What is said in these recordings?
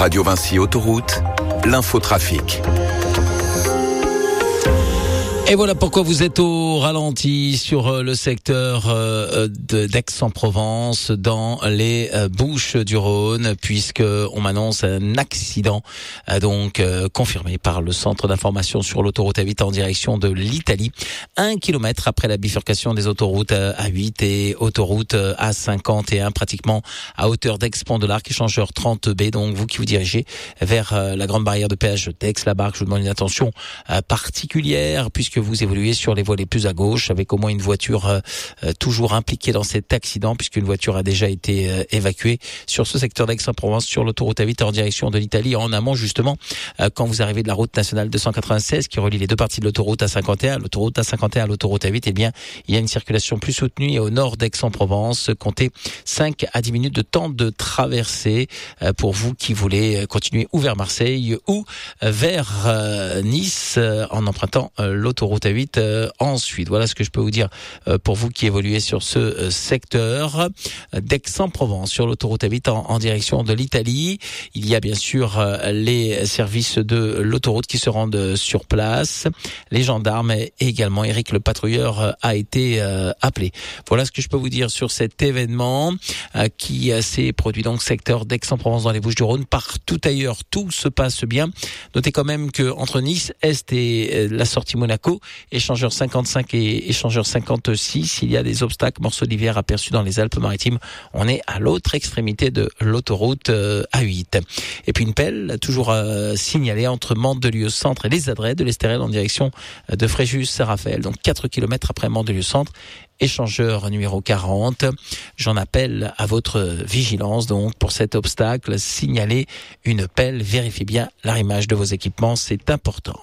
Radio Vinci Autoroute, l'infotrafic. Et voilà pourquoi vous êtes au ralenti sur le secteur d'Aix-en-Provence, dans les Bouches-du-Rhône, puisque on m'annonce un accident confirmé par le centre d'information sur l'autoroute A8 en direction de l'Italie. 1 kilomètre après la bifurcation des autoroutes A8 et autoroute A51, pratiquement à hauteur d'Aix-Pont-de-l'Arc, échangeur 30B. Donc vous qui vous dirigez vers la grande barrière de péage d'Aix-la-Barque, je vous demande une attention particulière, puisque vous évoluez sur les voies les plus à gauche, avec au moins une voiture toujours impliquée dans cet accident, puisqu'une voiture a déjà été évacuée sur ce secteur d'Aix-en-Provence, sur l'autoroute A8 en direction de l'Italie, en amont justement, quand vous arrivez de la route nationale 296 qui relie les deux parties de l'autoroute A51, l'autoroute A51 à l'autoroute A8, eh bien, il y a une circulation plus soutenue, et au nord d'Aix-en-Provence, comptez 5 à 10 minutes de temps de traversée pour vous qui voulez continuer ou vers Marseille ou vers Nice en empruntant l'autoroute A8 ensuite. Voilà ce que je peux vous dire pour vous qui évoluez sur ce secteur d'Aix-en-Provence, sur l'autoroute A8 en direction de l'Italie. Il y a bien sûr les services de l'autoroute qui se rendent sur place, les gendarmes, et également Eric le patrouilleur a été appelé. Voilà ce que je peux vous dire sur cet événement qui s'est produit donc secteur d'Aix-en-Provence dans les Bouches-du-Rhône. Partout ailleurs, tout se passe bien. Notez quand même que entre Nice Est et la sortie Monaco, échangeur 55 et échangeur 56, il y a des obstacles, morceaux d'hiver aperçus dans les Alpes-Maritimes. On est à l'autre extrémité de l'autoroute A8. Et puis une pelle, toujours signalée entre Mandelieu-Centre et les Adrets de l'Estérel en direction de Fréjus-Saint-Raphaël. Donc 4 km après Mandelieu-Centre, échangeur numéro 40. J'en appelle à votre vigilance donc pour cet obstacle. Signalez une pelle, vérifiez bien l'arrimage de vos équipements, c'est important.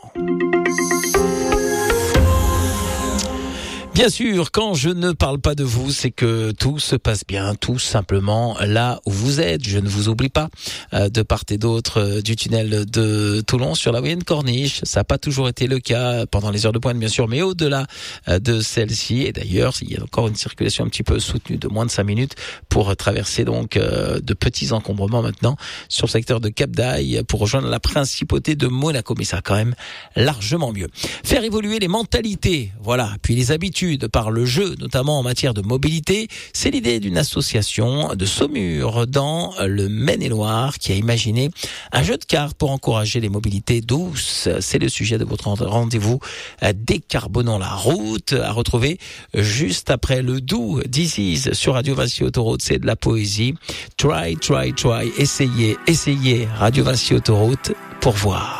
Bien sûr, quand je ne parle pas de vous, c'est que tout se passe bien, tout simplement là où vous êtes. Je ne vous oublie pas de part et d'autre du tunnel de Toulon sur la moyenne corniche. Ça n'a pas toujours été le cas pendant les heures de pointe, bien sûr, mais au-delà de celle-ci. Et d'ailleurs, il y a encore une circulation un petit peu soutenue de moins de 5 minutes pour traverser donc de petits encombrements maintenant sur le secteur de Cap d'Aille pour rejoindre la principauté de Monaco. Mais ça a quand même largement mieux. Faire évoluer les mentalités, voilà, puis les habitudes par le jeu, notamment en matière de mobilité. C'est l'idée d'une association de Saumur dans le Maine-et-Loire qui a imaginé un jeu de cartes pour encourager les mobilités douces. C'est le sujet de votre rendez-vous Décarbonons la route, à retrouver juste après le doux This Is sur Radio Vinci Autoroute. C'est de la poésie. Try, essayez Radio Vinci Autoroute pour voir.